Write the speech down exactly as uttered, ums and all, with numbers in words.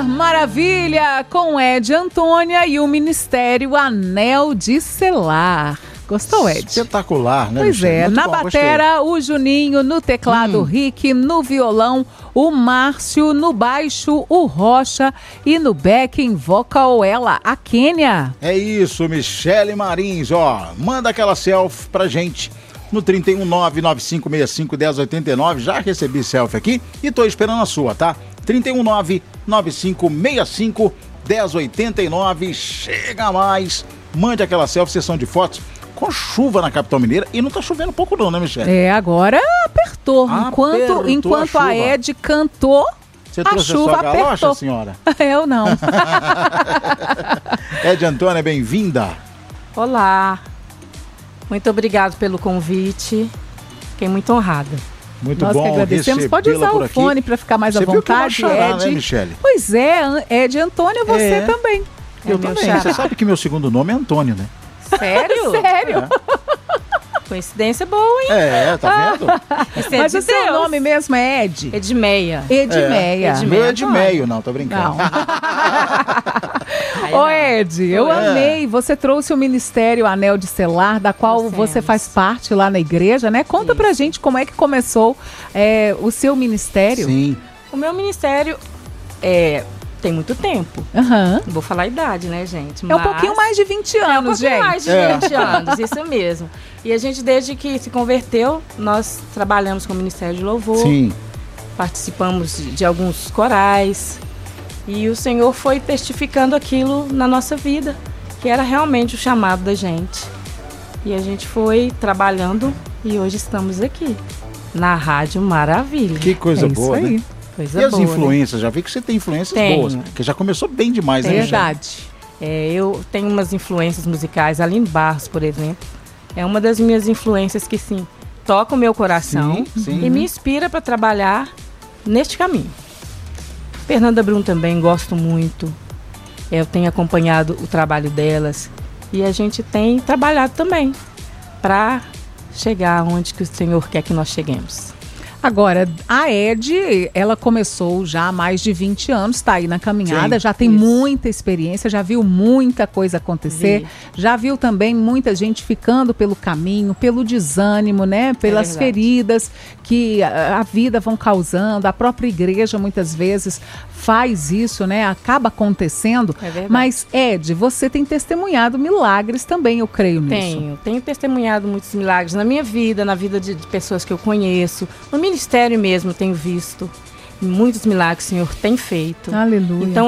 Maravilha, com Ed Antônia e o Ministério Anel de Selar. Gostou, Ed? Espetacular, né, Pois Michele? é, Muito na bom, batera o Juninho, no teclado Hum. o Rick, no violão o Márcio, no baixo o Rocha e no backing vocal ela, a Kênia. É isso, Michele Marins, ó, manda aquela selfie pra gente no trinta e um, nove nove cinco seis cinco, um zero oito nove, já recebi selfie aqui e tô esperando a sua, tá? trinta e um, nove nove cinco seis cinco, um zero oito nove, chega mais, mande aquela selfie, sessão de fotos, com chuva na capital mineira e não tá chovendo pouco não, né, Michele? É, agora apertou. Enquanto, Apertou enquanto a a, chuva. Ed cantou, Você a trouxe chuva a sua galocha, apertou. senhora? Eu não. Ed Antônia, bem-vinda. Olá, muito obrigado pelo convite, fiquei muito honrada. Muito Nós bom que agradecemos. Pode recebê-la usar por o aqui. fone para ficar mais Você à viu que é uma vontade, xará, Ed. né, Michele? Pois é, Ed Antônia, você É. também. É Eu meu também. xará. Você sabe que meu segundo nome é Antônio, né? Sério? Sério? Coincidência boa, hein? É, tá vendo? Isso é Mas de o seu Deus. nome mesmo é Ed? Edmeia. Edmeia. Edmeia. Meu é de meio, não, tô brincando. Não. Aí Ô não. Ed, eu É. amei. Você trouxe o Ministério Anel de Selar, da qual Trouxemos. você faz parte lá na igreja, né? Conta pra gente como é que começou é, o seu ministério. Sim. O meu ministério é, tem muito tempo. Aham. Não vou falar a idade, né, gente? É um Mas- pouquinho mais de vinte anos, É um pouquinho gente. mais de É. vinte anos, isso mesmo. E a gente, desde que se converteu, nós trabalhamos com o Ministério de Louvor, Sim. participamos de, de alguns corais. E o Senhor foi testificando aquilo na nossa vida, que era realmente o chamado da gente. E a gente foi trabalhando e hoje estamos aqui, na Rádio Maravilha. Que coisa É isso boa, aí. né? Coisa E as boa, né? influências? Já vi que você tem influências Tenho. boas. Que já começou bem demais, né, Michele? Verdade. É, eu tenho umas influências musicais, Aline Barros, por exemplo. É uma das minhas influências que, sim, toca o meu coração Sim, sim. e me inspira para trabalhar neste caminho. Fernanda Brum também gosto muito. Eu tenho acompanhado o trabalho delas e a gente tem trabalhado também para chegar onde que o Senhor quer que nós cheguemos. Agora, a Ed, ela começou já há mais de vinte anos, está aí na caminhada, Sim. já tem Isso. muita experiência, já viu muita coisa acontecer, Vi. já viu também muita gente ficando pelo caminho, pelo desânimo, né? Pelas verdade. feridas que a, a vida vão causando, a própria igreja muitas vezes faz isso, né? Acaba acontecendo. É verdade. Mas, Ed, você tem testemunhado milagres também, eu creio nisso. Tenho, tenho testemunhado muitos milagres na minha vida, na vida de, de pessoas que eu conheço. No ministério mesmo tenho visto muitos milagres que o Senhor tem feito. Aleluia. Então